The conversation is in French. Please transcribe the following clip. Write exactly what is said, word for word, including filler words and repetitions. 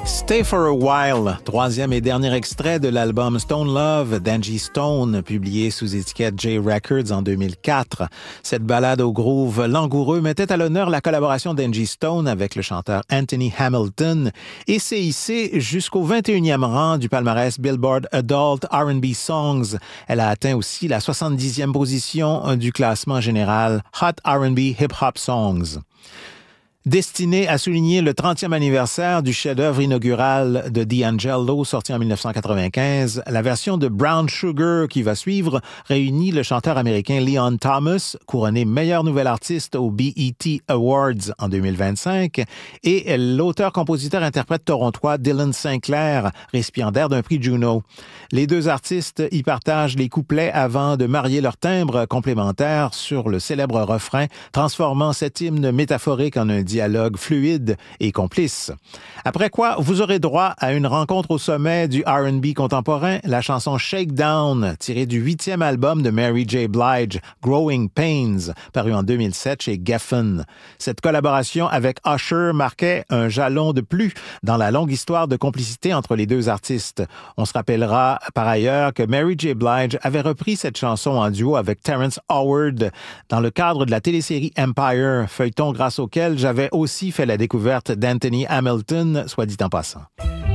Stay for a While, troisième et dernier extrait de l'album Stone Love d'Angie Stone, publié sous étiquette J Records en deux mille quatre. Cette ballade au groove langoureux mettait à l'honneur la collaboration d'Angie Stone avec le chanteur Anthony Hamilton et s'est hissée jusqu'au vingt et unième rang du palmarès Billboard Adult R and B Songs. Elle a atteint aussi la soixante-dixième position du classement général Hot R and B Hip Hop Songs. Destiné à souligner le trentième anniversaire du chef-d'œuvre inaugural de D'Angelo, sorti en dix-neuf cent quatre-vingt-quinze, la version de Brown Sugar qui va suivre réunit le chanteur américain Leon Thomas, couronné meilleur nouvel artiste aux B E T Awards en deux mille vingt-cinq, et l'auteur-compositeur-interprète torontois Dylan Sinclair, récipiendaire d'un prix Juno. Les deux artistes y partagent les couplets avant de marier leurs timbres complémentaires sur le célèbre refrain, transformant cet hymne métaphorique en un dialogue fluide et complice. Après quoi, vous aurez droit à une rencontre au sommet du R and B contemporain, la chanson Shakedown, tirée du huitième album de Mary J. Blige, Growing Pains, paru en deux mille sept chez Geffen. Cette collaboration avec Usher marquait un jalon de plus dans la longue histoire de complicité entre les deux artistes. On se rappellera par ailleurs que Mary J. Blige avait repris cette chanson en duo avec Terrence Howard dans le cadre de la télésérie Empire, feuilleton grâce auquel j'avais aussi fait la découverte d'Anthony Hamilton, soit dit en passant.